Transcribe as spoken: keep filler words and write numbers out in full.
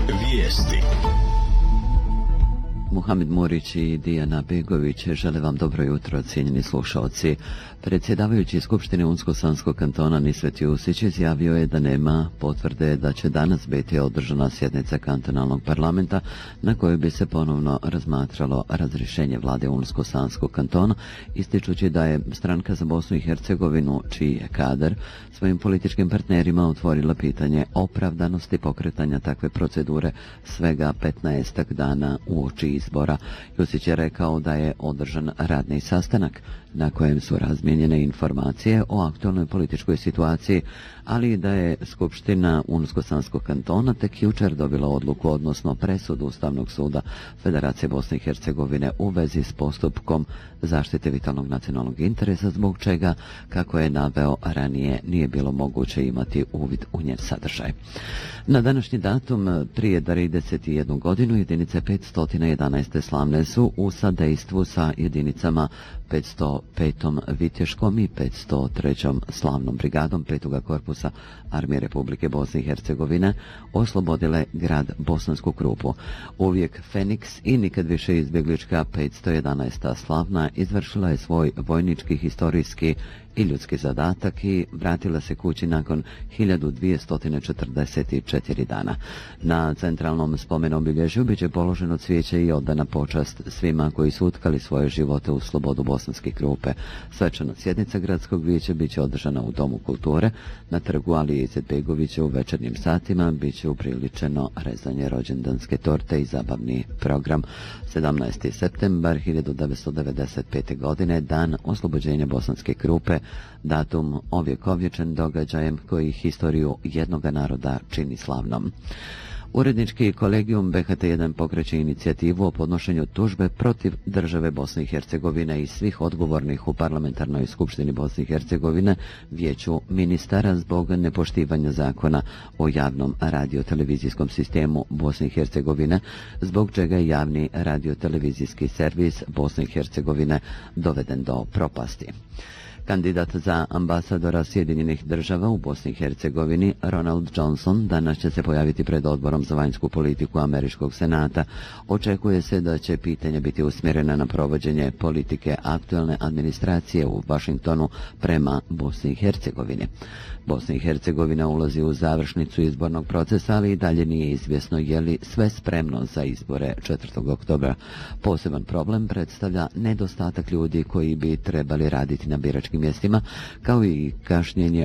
Vijesti. Muhamed Murić i Dijana Begović žele vam dobro jutro, cijenjeni slušalci. Predsjedavajući Skupštine Unsko-Sanskog kantona Nisvet Jusić izjavio je da nema potvrde da će danas biti održana sjednica kantonalnog parlamenta na kojoj bi se ponovno razmatralo razrješenje vlade Unsko-Sanskog kantona, ističući da je stranka za Bosnu i Hercegovinu, čiji je kadar, svojim političkim partnerima otvorila pitanje opravdanosti pokretanja takve procedure svega petnaestak dana uoči izbora. Jusić je rekao da je održan radni sastanak na kojem su razmijenjene informacije o aktualnoj političkoj situaciji, ali i da je Skupština Unsko-Sanskog kantona tek jučer dobila odluku, odnosno presudu Ustavnog suda Federacije Bosne i Hercegovine u vezi s postupkom zaštite vitalnog nacionalnog interesa, zbog čega, kako je naveo ranije, nije bilo moguće imati uvid u njen sadržaj. Na današnji datum prije trideset jednu godinu jedinice petsto jedanaeste slavne su u sadejstvu sa jedinicama petsto petom Viteškom i petsto trećom slavnom brigadom petog korpusa Armije Republike Bosne i Hercegovine oslobodile grad Bosansku Krupu. Uvijek Feniks i nikad više izbjeglička petsto jedanaesta slavna izvršila je svoj vojnički, historijski i ljudski zadatak i vratila se kući nakon hiljadu dvjesto četrdeset četiri dana. Na centralnom spomen obilježju biće položeno cvijeće i odana počast svima koji su utkali svoje živote u slobodu Bosanske Krupe. Svečana sjednica gradskog vijeća biće održana u Domu kulture. Na trgu Alije Izetbegovića u večernjim satima biće upriličeno rezanje rođendanske torte i zabavni program. sedamnaesti septembar hiljadu devetsto devedeset pete. godine, dan oslobođenja Bosanske Krupe, datum ovjekovječen događajem koji historiju jednoga naroda čini slavnom. Urednički kolegijum B H T jedan pokreće inicijativu o podnošenju tužbe protiv države Bosne i Hercegovine i svih odgovornih u Parlamentarnoj skupštini Bosne i Hercegovine, vijeću ministara zbog nepoštivanja zakona o javnom radiotelevizijskom sistemu Bosne i Hercegovine, zbog čega je javni radiotelevizijski servis Bosne i Hercegovine doveden do propasti. Kandidat za ambasadora Sjedinjenih država u Bosni i Hercegovini, Ronald Johnson, danas će se pojaviti pred Odborom za vanjsku politiku Američkog senata. Očekuje se da će pitanje biti usmjerena na provođenje politike aktualne administracije u Vašingtonu prema Bosni i Hercegovini. Bosna i Hercegovina ulazi u završnicu izbornog procesa, ali i dalje nije izvjesno je li sve spremno za izbore četvrtog oktobra. Poseban problem predstavlja nedostatak ljudi koji bi trebali raditi na biračkim mjestima, kao i kašnjenje